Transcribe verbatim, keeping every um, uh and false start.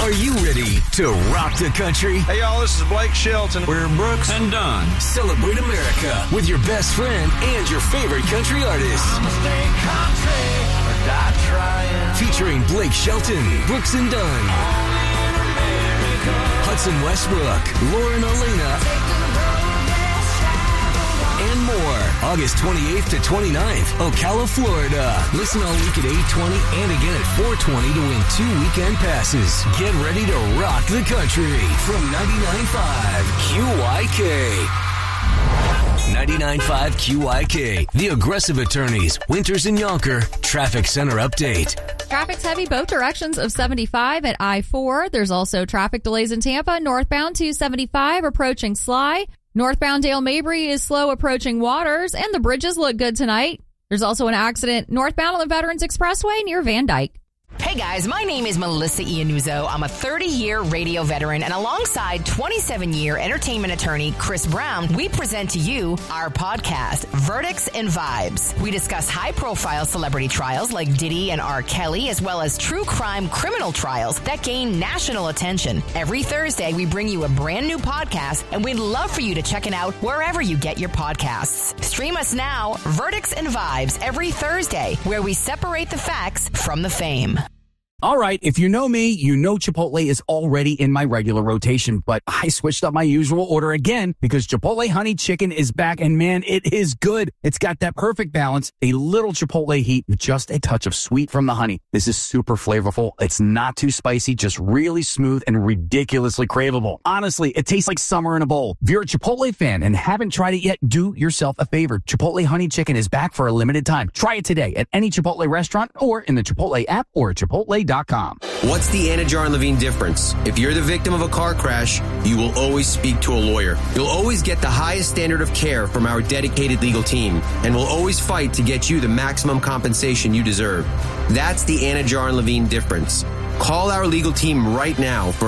Are you ready to rock the country? Hey, y'all, this is Blake Shelton. We're Brooks and Dunn. Celebrate America with your best friend and your favorite country artists. I'ma stay country or die trying. Featuring Blake Shelton, Brooks and Dunn, Hudson Westbrook, Lauren Elena, and more. August twenty-eighth to twenty-ninth, Ocala, Florida. Listen all week at eight twenty and again at four twenty to win two weekend passes. Get ready to rock the country from ninety-nine point five Q Y K. ninety-nine point five Q Y K. The Aggressive Attorneys, Winters and Yonker, Traffic Center Update. Traffic's heavy both directions of seventy-five at I four. There's also traffic delays in Tampa, northbound two seventy-five approaching Sly. Northbound Dale Mabry is slow approaching Waters, and the bridges look good tonight. There's also an accident northbound on the Veterans Expressway near Van Dyke. Hey guys, my name is Melissa Iannuzzo. I'm a thirty-year radio veteran, and alongside twenty-seven-year entertainment attorney Chris Brown, we present to you our podcast, Verdicts and Vibes. We discuss high-profile celebrity trials like Diddy and R. Kelly, as well as true crime criminal trials that gain national attention. Every Thursday, we bring you a brand new podcast, and we'd love for you to check it out wherever you get your podcasts. Stream us now, Verdicts and Vibes, every Thursday, where we separate the facts from the fame. All right, if you know me, you know Chipotle is already in my regular rotation, but I switched up my usual order again because Chipotle Honey Chicken is back, and man, it is good. It's got that perfect balance, a little Chipotle heat with just a touch of sweet from the honey. This is super flavorful. It's not too spicy, just really smooth and ridiculously craveable. Honestly, it tastes like summer in a bowl. If you're a Chipotle fan and haven't tried it yet, do yourself a favor. Chipotle Honey Chicken is back for a limited time. Try it today at any Chipotle restaurant or in the Chipotle app or Chipotle. What's the Anna Jar and Levine difference? If you're the victim of a car crash, you will always speak to a lawyer. You'll always get the highest standard of care from our dedicated legal team, and we'll always fight to get you the maximum compensation you deserve. That's the Anna Jar and Levine difference. Call our legal team right now for